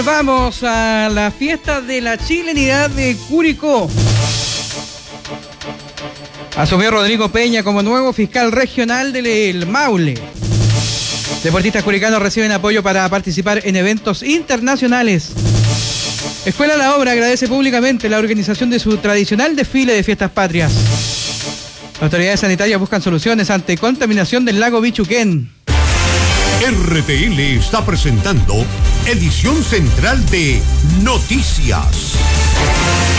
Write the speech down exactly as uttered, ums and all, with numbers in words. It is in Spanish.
Vamos a la fiesta de la chilenidad de Curicó. Asumió Rodrigo Peña como nuevo fiscal regional del Maule. Deportistas curicanos reciben apoyo para participar en eventos internacionales. Escuela La Obra agradece públicamente la organización de su tradicional desfile de fiestas patrias. Autoridades sanitarias buscan soluciones ante contaminación del lago Bichuquén. R T L está presentando edición central de Noticias.